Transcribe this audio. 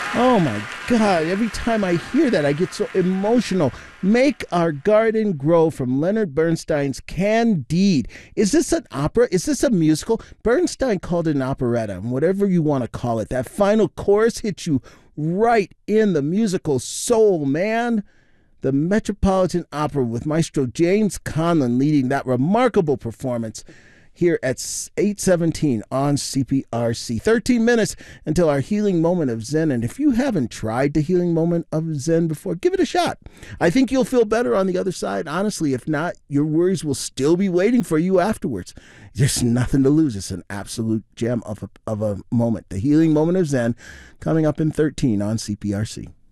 Oh my God. Every time I hear that, I get so emotional. Make Our Garden Grow from Leonard Bernstein's Candide. Is this an opera? Is this a musical? Bernstein called it an operetta, whatever you want to call it. That final chorus hits you right in the musical soul, man. The Metropolitan Opera with Maestro James Conlon leading that remarkable performance here at 8:17 on CPRC. 13 minutes until our healing moment of Zen. And if you haven't tried the healing moment of Zen before, give it a shot. I think you'll feel better on the other side. Honestly, if not, your worries will still be waiting for you afterwards. There's nothing to lose. It's an absolute gem of a moment. The healing moment of Zen coming up in 13 on CPRC.